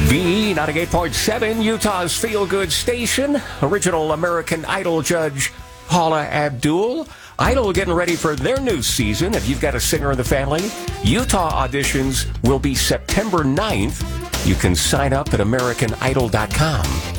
B 98.7, Utah's feel-good station. Original American Idol judge Paula Abdul. Idol getting ready for their new season. If you've got a singer in the family, Utah auditions will be September 9th. You can sign up at AmericanIdol.com.